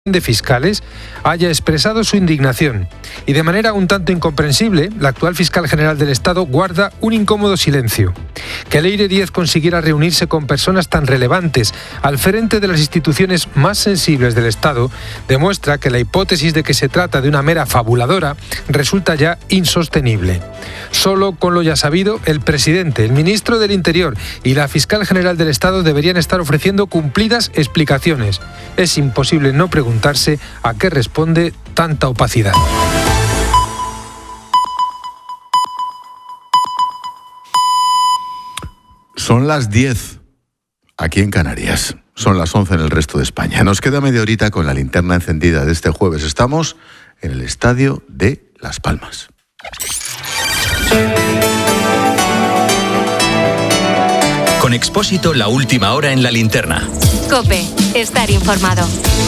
de Fiscales haya expresado su indignación y de manera un tanto incomprensible, la actual fiscal general del Estado guarda un incómodo silencio. Que Leire Díez consiguiera reunirse con personas tan relevantes al frente de las instituciones más sensibles del Estado demuestra que la hipótesis de que se trata de una mera fabuladora resulta ya insostenible. Solo con lo ya sabido, el presidente, el ministro del Interior y la fiscal general del Estado deberían estar ofreciendo cumplidas explicaciones. Es imposible no preguntarse a qué responde tanta opacidad. Son las 10 aquí en Canarias. Son las 11 en el resto de España. Nos queda media horita con la linterna encendida de este jueves. Estamos en el estadio de Las Palmas. Con Expósito, la última hora en la linterna. COPE, estar informado.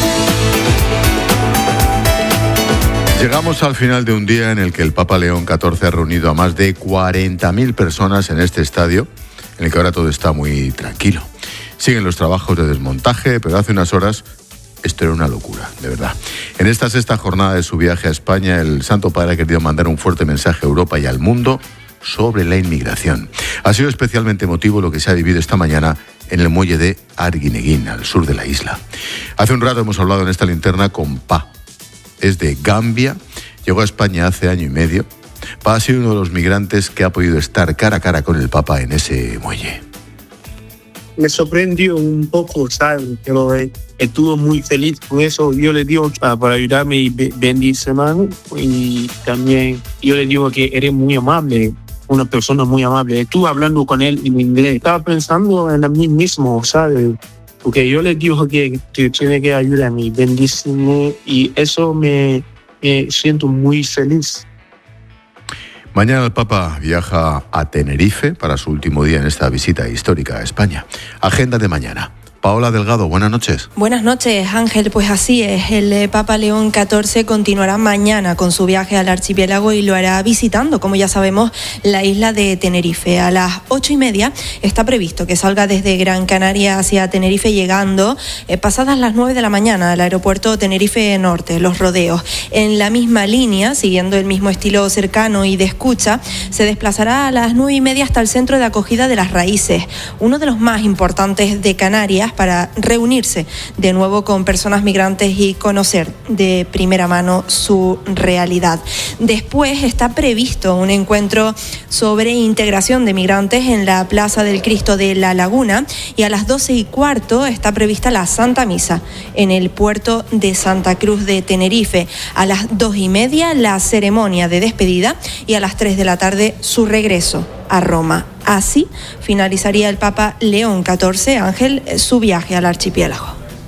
Llegamos al final de un día en el que el Papa León XIV ha reunido a más de 40.000 personas en este estadio, en el que ahora todo está muy tranquilo. Siguen los trabajos de desmontaje, pero hace unas horas esto era una locura, de verdad. En esta sexta jornada de su viaje a España, el Santo Padre ha querido mandar un fuerte mensaje a Europa y al mundo sobre la inmigración. Ha sido especialmente emotivo lo que se ha vivido esta mañana en el muelle de Arguineguín, al sur de la isla. Hace un rato hemos hablado en esta linterna con Pa. Es de Gambia, llegó a España hace año y medio. Pa ha sido uno de los migrantes que ha podido estar cara a cara con el Papa en ese muelle. Me sorprendió un poco, ¿sabes? Pero estuvo muy feliz con eso. Yo le digo para ayudarme y bendíceme. Y también yo le digo que eres muy amable, una persona muy amable. Estuve hablando con él en inglés. Estaba pensando en mí mismo, ¿sabes? Porque yo le digo que tiene que ayudarme, bendíceme, y eso me siento muy feliz. Mañana el Papa viaja a Tenerife para su último día en esta visita histórica a España. Agenda de mañana. Paola Delgado, buenas noches. Buenas noches, Ángel. Pues así es, el Papa León XIV continuará mañana con su viaje al archipiélago y lo hará visitando, como ya sabemos, la isla de Tenerife. A las 8:30 está previsto que salga desde Gran Canaria hacia Tenerife, llegando pasadas las 9 de la mañana al aeropuerto Tenerife Norte, Los Rodeos. En la misma línea, siguiendo el mismo estilo cercano y de escucha, se desplazará a las 9:30 hasta el centro de acogida de Las Raíces, uno de los más importantes de Canarias, para reunirse de nuevo con personas migrantes y conocer de primera mano su realidad. Después está previsto un encuentro sobre integración de migrantes en la Plaza del Cristo de la Laguna, y a las 12:15 está prevista la Santa Misa en el puerto de Santa Cruz de Tenerife. A las 2:30 la ceremonia de despedida y a las 3 de la tarde su regreso a Roma. Así finalizaría el Papa León XIV, Ángel, su viaje al archipiélago.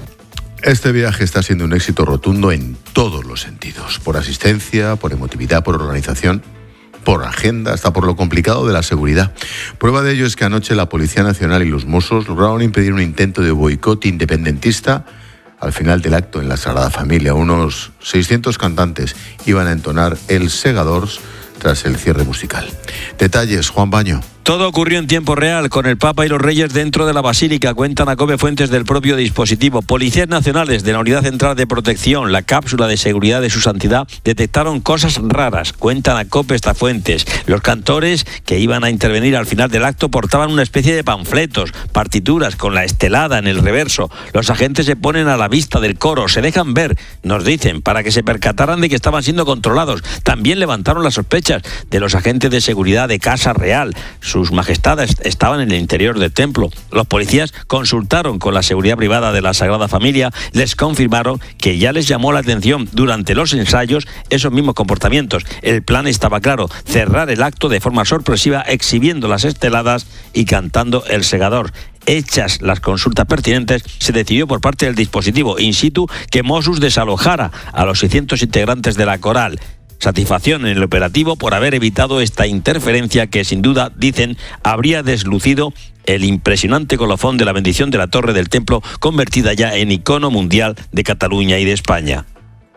Este viaje está siendo un éxito rotundo en todos los sentidos, por asistencia, por emotividad, por organización, por agenda, hasta por lo complicado de la seguridad. Prueba de ello es que anoche la Policía Nacional y los Mossos lograron impedir un intento de boicot independentista al final del acto en la Sagrada Familia. Unos 600 cantantes iban a entonar el Segadors tras el cierre musical. Detalles, Juan Baño. Todo ocurrió en tiempo real, con el Papa y los Reyes dentro de la Basílica, cuentan a COPE fuentes del propio dispositivo. Policías nacionales de la Unidad Central de Protección, la cápsula de seguridad de su santidad, detectaron cosas raras, cuentan a COPE estas fuentes. Los cantores que iban a intervenir al final del acto portaban una especie de panfletos, partituras con la estelada en el reverso. Los agentes se ponen a la vista del coro, se dejan ver, nos dicen, para que se percataran de que estaban siendo controlados. También levantaron las sospechas de los agentes de seguridad de Casa Real. Sus majestades estaban en el interior del templo. Los policías consultaron con la seguridad privada de la Sagrada Familia, les confirmaron que ya les llamó la atención durante los ensayos esos mismos comportamientos. El plan estaba claro: cerrar el acto de forma sorpresiva, exhibiendo las esteladas y cantando el Segador. Hechas las consultas pertinentes, se decidió por parte del dispositivo in situ que Mossos desalojara a los 600 integrantes de la coral. Satisfacción en el operativo por haber evitado esta interferencia que, sin duda, dicen, habría deslucido el impresionante colofón de la bendición de la torre del templo, convertida ya en icono mundial de Cataluña y de España.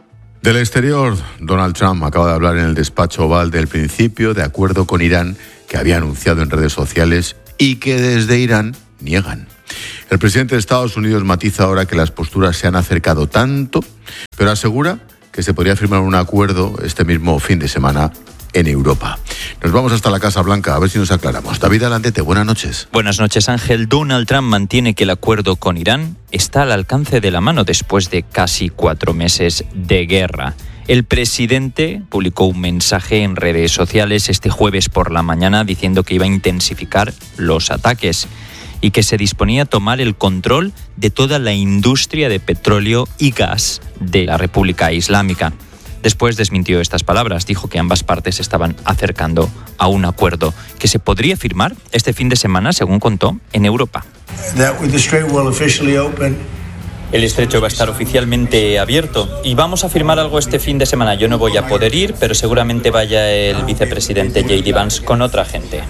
Del exterior, Donald Trump acaba de hablar en el despacho Oval del principio de acuerdo con Irán que había anunciado en redes sociales y que desde Irán niegan. El presidente de Estados Unidos matiza ahora que las posturas se han acercado tanto, pero asegura que se podría firmar un acuerdo este mismo fin de semana en Europa. Nos vamos hasta la Casa Blanca a ver si nos aclaramos. David Alandete, buenas noches. Buenas noches, Ángel. Donald Trump mantiene que el acuerdo con Irán está al alcance de la mano después de casi 4 meses de guerra. El presidente publicó un mensaje en redes sociales este jueves por la mañana diciendo que iba a intensificar los ataques y que se disponía a tomar el control de toda la industria de petróleo y gas de la República Islámica. Después desmintió estas palabras, dijo que ambas partes se estaban acercando a un acuerdo que se podría firmar este fin de semana, según contó, en Europa. El estrecho va a estar oficialmente abierto y vamos a firmar algo este fin de semana. Yo no voy a poder ir, pero seguramente vaya el vicepresidente J.D. Vance con otra gente.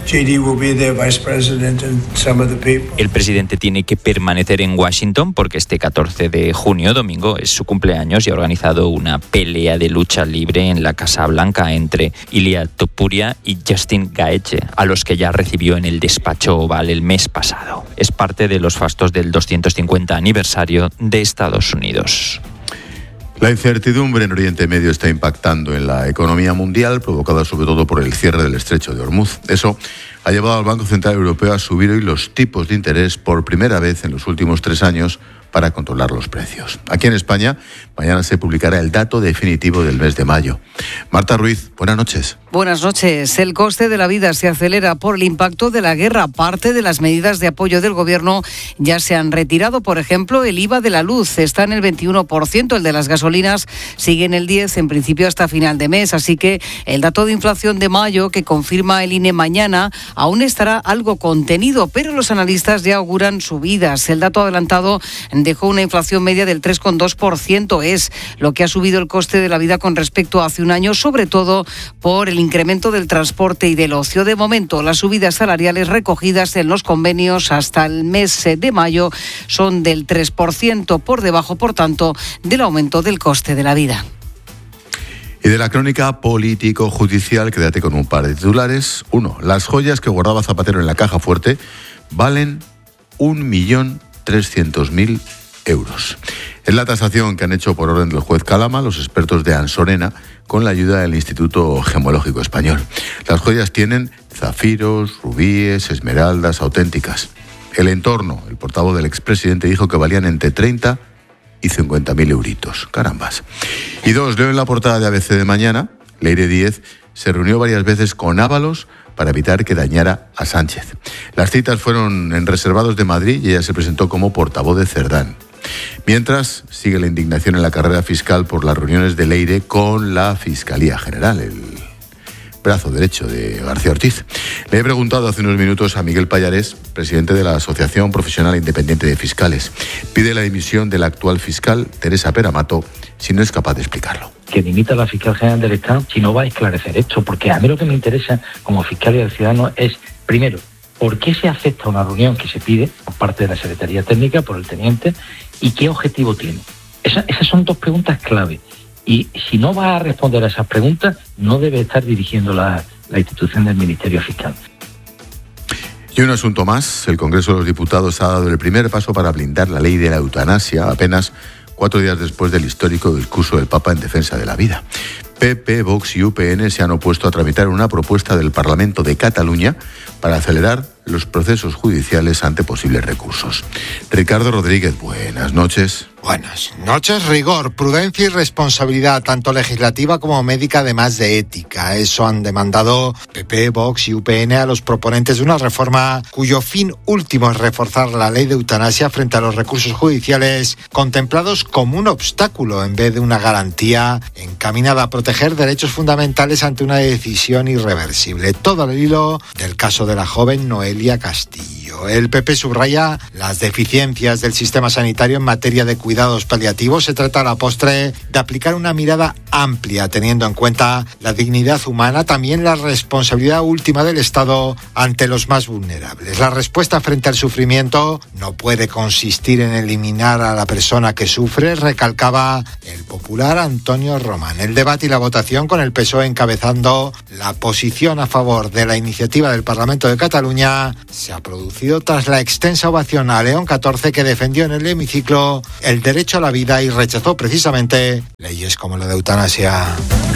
El presidente tiene que permanecer en Washington porque este 14 de junio, domingo, es su cumpleaños y ha organizado una pelea de lucha libre en la Casa Blanca entre Ilia Topuria y Justin Gaethje, a los que ya recibió en el despacho oval el mes pasado. Es parte de los fastos del 250 aniversario de Estados Unidos. La incertidumbre en Oriente Medio está impactando en la economía mundial, provocada sobre todo por el cierre del estrecho de Hormuz. Eso ha llevado al Banco Central Europeo a subir hoy los tipos de interés por primera vez en los últimos 3 años para controlar los precios. Aquí en España, mañana se publicará el dato definitivo del mes de mayo. Marta Ruiz, buenas noches. Buenas noches. El coste de la vida se acelera por el impacto de la guerra. Parte de las medidas de apoyo del Gobierno ya se han retirado. Por ejemplo, el IVA de la luz está en el 21%, el de las gasolinas sigue en el 10%, en principio hasta final de mes. Así que el dato de inflación de mayo, que confirma el INE mañana, aún estará algo contenido, pero los analistas ya auguran subidas. El dato adelantado dejó una inflación media del 3,2%. Es lo que ha subido el coste de la vida con respecto a hace un año, sobre todo por el incremento del transporte y del ocio. De momento, las subidas salariales recogidas en los convenios hasta el mes de mayo son del 3%, por debajo, por tanto, del aumento del coste de la vida. Y de la crónica político-judicial, quédate con un par de titulares. 1. Las joyas que guardaba Zapatero en la caja fuerte valen 1.300.000 euros. Es la tasación que han hecho por orden del juez Calama los expertos de Ansorena con la ayuda del Instituto Gemológico Español. Las joyas tienen zafiros, rubíes, esmeraldas auténticas. El entorno, el portavoz del expresidente dijo que valían entre 30 y 50.000 euritos. Carambas. Y 2, leo en la portada de ABC de mañana, Leire Díez se reunió varias veces con Ábalos para evitar que dañara a Sánchez. Las citas fueron en reservados de Madrid y ella se presentó como portavoz de Cerdán. Mientras, sigue la indignación en la carrera fiscal por las reuniones de Leire con la Fiscalía General, el brazo derecho de García Ortiz. Le he preguntado hace unos minutos a Miguel Pallarés, presidente de la Asociación Profesional Independiente de Fiscales. Pide la dimisión de la actual fiscal, Teresa Peramato, si no es capaz de explicarlo. Que dimita la fiscal general del Estado si no va a esclarecer esto, porque a mí lo que me interesa como fiscal y del ciudadano es, primero, ¿por qué se acepta una reunión que se pide por parte de la Secretaría Técnica, por el teniente, y qué objetivo tiene? Esas son 2 preguntas clave. Y si no va a responder a esas preguntas, no debe estar dirigiendo la institución del Ministerio Fiscal. Y un asunto más. El Congreso de los Diputados ha dado el primer paso para blindar la ley de la eutanasia, apenas 4 días después del histórico discurso del Papa en defensa de la vida. PP, Vox y UPN se han opuesto a tramitar una propuesta del Parlamento de Cataluña para acelerar los procesos judiciales ante posibles recursos. Ricardo Rodríguez, buenas noches. Buenas noches. Rigor, prudencia y responsabilidad, tanto legislativa como médica, además de ética. Eso han demandado PP, Vox y UPN a los proponentes de una reforma cuyo fin último es reforzar la ley de eutanasia frente a los recursos judiciales contemplados como un obstáculo en vez de una garantía encaminada a proteger derechos fundamentales ante una decisión irreversible. Todo al hilo del caso de la joven Noelia Castillo. El PP subraya las deficiencias del sistema sanitario en materia de cuidados cuidados paliativos. Se trata a la postre de aplicar una mirada amplia, teniendo en cuenta la dignidad humana, también la responsabilidad última del Estado ante los más vulnerables. La respuesta frente al sufrimiento no puede consistir en eliminar a la persona que sufre, recalcaba el popular Antonio Román. El debate y la votación, con el PSOE encabezando la posición a favor de la iniciativa del Parlamento de Cataluña, se ha producido tras la extensa ovación a León XIV, que defendió en el hemiciclo el derecho a la vida y rechazó precisamente leyes como la de eutanasia.